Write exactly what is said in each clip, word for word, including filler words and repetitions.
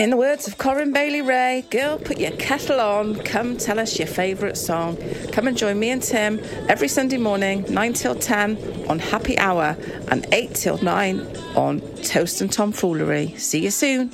In the words of Corinne Bailey Ray, girl, put your kettle on, come tell us your favourite song. Come and join me and Tim every Sunday morning, nine till ten on Happy Hour and eight till nine on Toast and Tomfoolery. See you soon.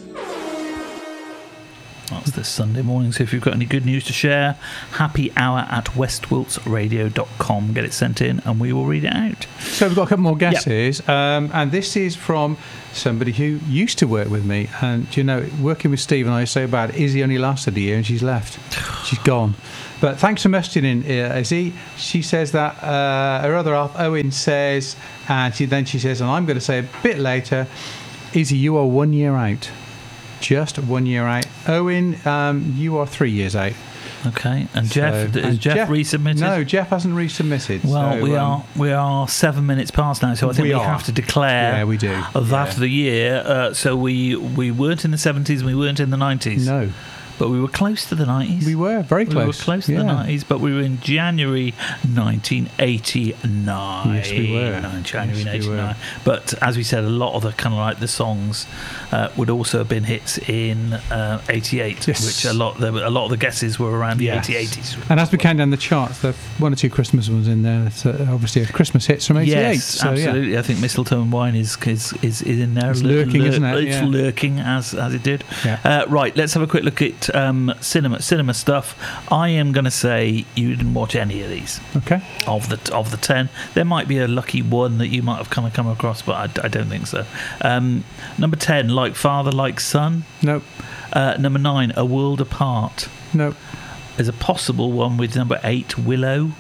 That's this Sunday morning, so if you've got any good news to share, happy hour at west wilts radio dot com. Get it sent in and we will read it out. So we've got a couple more guesses, yep. um, and this is from somebody who used to work with me. And, you know, working with Steve and I is so bad. Izzy only lasted a year and she's left. She's gone. But thanks for messaging in, uh, Izzy. She says that uh, her other half, Owen, says, and she, then she says, and I'm going to say a bit later, Izzy, you are one year out. Just one year out. Owen, um, you are three years out. Okay, and Jeff, so, is and Jeff, Jeff resubmitted? No, Jeff hasn't resubmitted. Well, so, we um, are we are seven minutes past now, so I think we, we have to declare yeah, we do. that yeah. the year. Uh, so we we weren't in the seventies, we weren't in the nineties. No. But we were close to the nineties. We were, very close. We were close to yeah. the nineties, but we were in January nineteen eighty-nine. Yes, we were. No, January yes, eighty-nine. We were. But as we said, a lot of the kind of like the songs uh, would also have been hits in uh, eighty-eight, yes. which a lot, the, a lot of the guesses were around the yes. eighties. And as we came down the charts, there are one or two Christmas ones in there. It's uh, obviously a Christmas hits from eighty-eight. Yes, so, absolutely. Yeah. I think Mistletoe and Wine is is, is, is in there. It's lurking, lur- isn't it? It's yeah. lurking as, as it did. Yeah. Uh, right, let's have a quick look at um, cinema. Cinema stuff. I am going to say you didn't watch any of these. Okay. Of the of the ten, there might be a lucky one that you might have kind of come across, but I, I don't think so. Um, number ten, Like Father, Like Son. Nope. Uh, number nine, A World Apart. Nope. There's a possible one with number eight, Willow.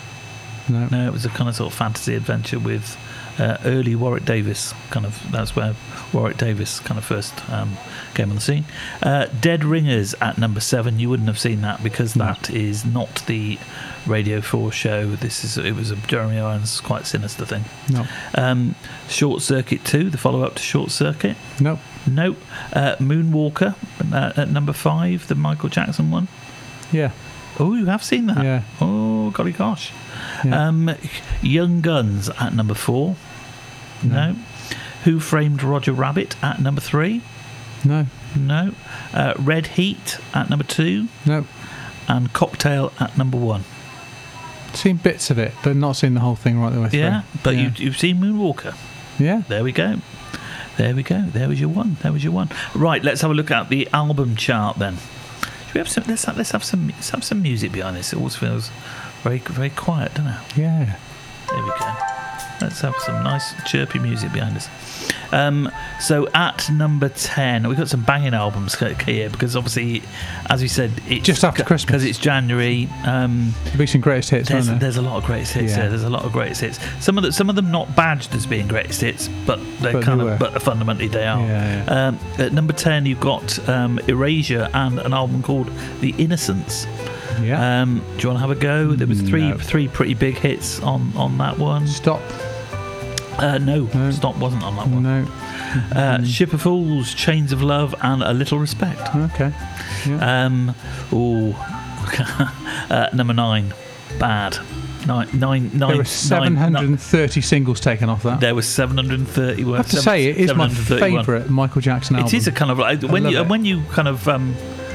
No. No, it was a kind of sort of fantasy adventure with uh, early Warwick Davis. Kind of that's where Warwick Davis kind of first um, came on the scene. Uh, Dead Ringers at number seven. You wouldn't have seen that because no. that is not the Radio four show. This is it was a Jeremy Irons quite sinister thing. No. Um, Short Circuit two, the follow-up to Short Circuit. Nope. Nope. Uh, Moonwalker uh, at number five, the Michael Jackson one. Yeah. Oh, you have seen that? Yeah. Oh, golly gosh. Yeah. Um, Young Guns at number four. No. no. Who Framed Roger Rabbit at number three? No. No. Uh, Red Heat at number two. No. And Cocktail at number one. Seen bits of it, but not seen the whole thing right the way through. Yeah, but yeah. You, you've seen Moonwalker. Yeah. There we go. There we go. There was your one. There was your one. Right, let's have a look at the album chart then. Should we have some? Let's have, let's have some. Let's have some music behind this. It always feels very very quiet, doesn't it? Yeah. There we go. Let's have some nice chirpy music behind us. Um, so at number ten, we've got some banging albums here because obviously, as we said, it's just after Christmas because it's January. Um, There'll be some greatest hits. There's, There? there's a lot of greatest hits. Yeah. There. There's a lot of greatest hits. Some of the, some of them not badged as being greatest hits, but they're but kind they of, were. but fundamentally they are. Yeah, yeah. Um, at number ten, you've got um, Erasure and an album called The Innocents. Yeah. Um, do you want to have a go? There was three no. three pretty big hits on, on that one. Stop. Uh, no, no, Stop wasn't on that one. No. Uh, Ship of Fools, Chains of Love, and A Little Respect. Okay. Yeah. Um, ooh. uh, number nine, Bad. Nine, nine, nine, there were seven hundred thirty nine, singles taken off that. There were seven hundred thirty. I have to say, it is my favourite Michael Jackson album. It is a kind of like when you it. when you kind of um,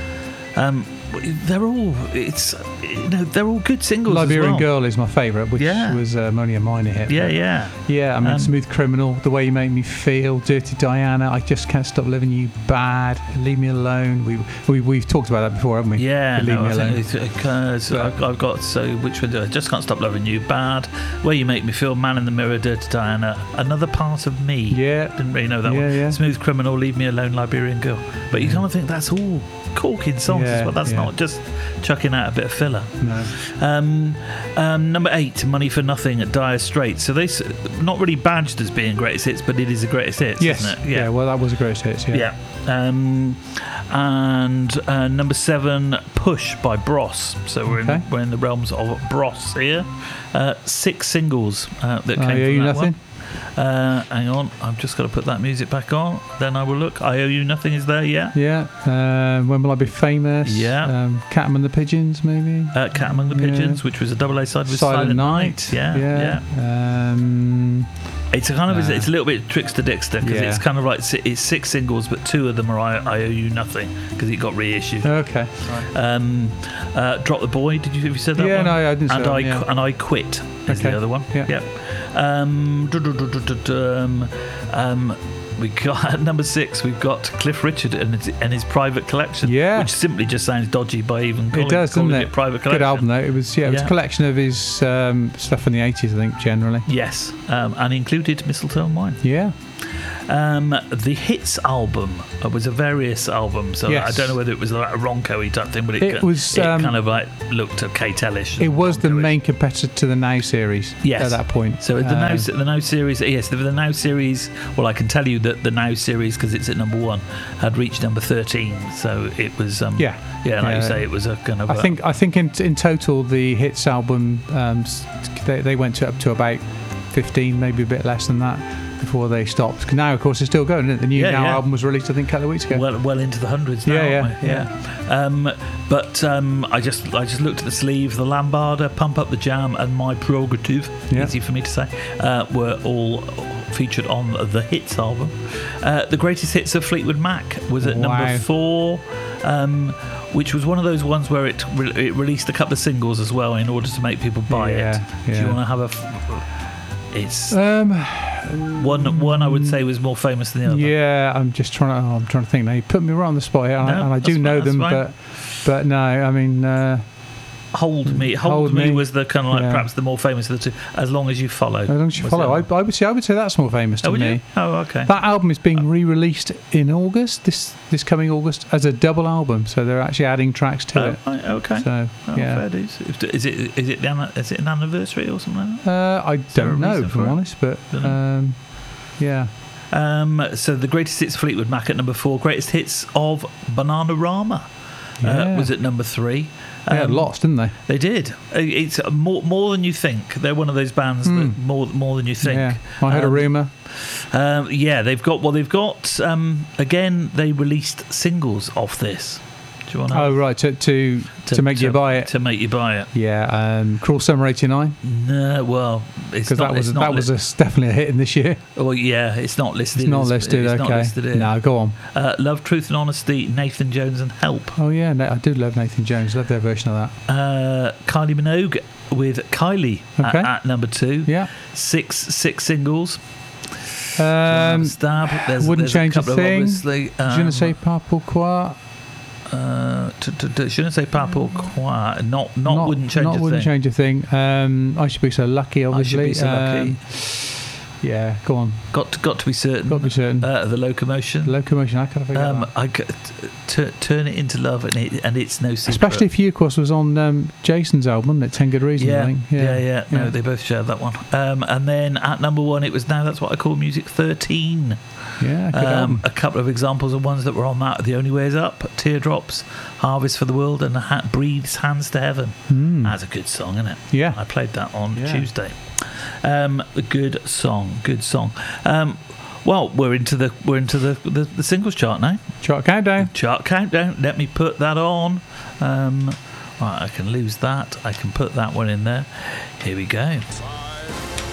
um, they're all it's you know they're all good singles. Liberian as well. Girl is my favourite, which yeah. was um, only a minor hit. Yeah, yeah, yeah. I mean, um, Smooth Criminal, The Way You Make Me Feel, Dirty Diana, I Just Can't Stop Loving You, Bad, Leave Me Alone. We, we we've talked about that before, haven't we? Yeah, Leave no, Me I Alone. think it's, uh, so I've, I've got so which one do I Just Can't Stop Loving You, Bad, Way You Make Me Feel, Man in the Mirror, Dirty Diana, Another Part of Me. Yeah, didn't really know that yeah, one. Yeah. Smooth Criminal, Leave Me Alone, Liberian Girl. But you kind of think that's all corking songs yeah, as well. That's yeah. not just chucking out a bit of filler. No. Um, um, number eight, Money for Nothing at Dire Straits. So they not really badged as being greatest hits, but it is a greatest hits, yes. isn't it? Yeah. yeah, well, that was a greatest hits, yeah. Yeah. Um, and uh, number seven, Push by Bros. So we're, okay. in, we're in the realms of Bros here. Uh, six singles uh, that came I from Owe You that Nothing. one. Uh, hang on, I've just got to put that music back on. Then I will look. I Owe You Nothing is there, yeah. Yeah. Uh, When Will I Be Famous? Yeah. Um, Cat Among the Pigeons, maybe. Uh, Cat Among the yeah. Pigeons, which was a double A side with Silent, Silent Night. Night. Yeah, yeah. yeah. Um, It's a kind of Nah. it's a little bit trickster Dixter because Yeah. it's kind of like si- it's six singles, but two of them are I, I Owe You Nothing because it got reissued. Okay. Um, uh, Drop the Boy. Did you have you said that Yeah, one? no, I didn't say And that I one, yeah. Qu- and I Quit is Okay. the other one. Yeah. Yep. Um, du- du- du- du- du- du- um, um, we got at number six. We've got Cliff Richard and his, and his Private Collection. Yeah. Which simply just sounds dodgy by even calling It does, calling doesn't it? it Private Collection. Good album though. It was yeah, it was Yeah. a collection of his um, stuff from the eighties, I think, generally. Yes, um, and included Mistletoe and Wine. Yeah. Um, the Hits album uh, was a various album, so Yes. I don't know whether it was like a Ronco-y type thing, but it, It ki- was, it um, kind of like looked okay tellish. It was the Ronco-ish. main competitor to the Now series Yes. at that point. So the Um, Now the Now series, yes, the, the Now series. Well, I can tell you that the Now series, because it's at number one, had reached number thirteen. So it was, um, Yeah. yeah, like you Yeah. say, it was a kind of. I a- think I think in in total the Hits album um, s- they, they went to up to about fifteen, maybe a bit less than that before they stopped. Now, of course, it's still going. Isn't it? The new Yeah, Now yeah. album was released, I think, a couple of weeks ago. well, well into the hundreds now. Yeah, aren't we? yeah, yeah. Um, but um, I just, I just looked at the sleeve. The Lambada, Pump Up the Jam, and My Prerogative, Yeah. easy for me to say, uh, were all featured on the Hits album. Uh, the Greatest Hits of Fleetwood Mac was at Wow. number four, um, which was one of those ones where it re- it released a couple of singles as well in order to make people buy Yeah, it. Do yeah. you want to have a? F- it's Um, one. One I would say was more famous than the other. yeah, I'm just trying to. Oh, I'm trying to think now. You put me right on the spot here, and, No, I, and I do that's know fine, them, that's but but no, I mean, uh, Hold Me. Hold, Hold Me, Me. was the kind of like Yeah. perhaps the more famous of the two. As long as you follow. as long as you was follow, the I, other. I would say I would say that's more famous to Oh, would me. you? Oh, okay. That album is being re-released in August, this this coming August, as a double album. So they're actually adding tracks to Oh, it. right, okay. So Oh, yeah, fair dues. If- Is it is it the anna- is it an anniversary or something like uh, I there a don't know, reason if for I'm it? honest, but Dunno. um, yeah, that? Um, so the Greatest Hits Fleetwood Mac at number four. Greatest Hits of Bananarama uh, Yeah. was at number three. they had Um, lots, didn't they? They did. It's more more than you think. They're one of those bands Hmm. that more more than you think. Yeah, I heard a Um, rumor. Um, yeah, they've got. Well, they've got. Um, again, they released singles off this. Do you want Oh right, to to, to, make you buy it. To make you buy it. Yeah, um, Cruel Summer eighty-nine, No, well, it's because not. that was it's not that was li- a, definitely a hit in this year. Well, yeah, it's not listed. It's not as- listed. It's okay, not listed here. no, go on. Uh, Love, Truth, and Honesty. Nathan Jones and Help. Oh yeah, no, I do love Nathan Jones. Love their version of that. Uh, Kylie Minogue with Kylie at, Okay. at number two. Yeah. Six six singles. Um, Stab. There's, wouldn't there's change a a couple thing. Of obviously, um, Je ne sais pas pourquoi. Uh, t- t- t- je ne sais pas pourquoi. Not, not, wouldn't change not a wouldn't thing. change a thing. Um, I should be so lucky. Obviously, I should be so lucky. Um, yeah, go on. Got to, got to be certain. Got to be certain. Uh, the Locomotion. Locomotion. I can't figure Um, that. I c- t- t- turn it into love, and it, and it's no secret. Especially if you, of course, was on um, Jason's album, wasn't it? Ten Good Reasons. I Yeah, think. yeah, yeah, No, yeah. they both shared that one. Um, and then at number one, it was Now That's What I Call Music thirteen. Yeah, good Um, album. a couple of examples of ones that were on that: The Only Way Is Up, Teardrops, Harvest for the World, and ha- Breathes Hands to Heaven. Mm. That's a good song, isn't it? Yeah. I played that on Yeah. Tuesday. Um, a good song, good song. Um, well, we're into the we're into the, the, the singles chart now. Chart countdown. Chart countdown. Let me put that on. Um, right, I can lose that. I can put that one in there. Here we go.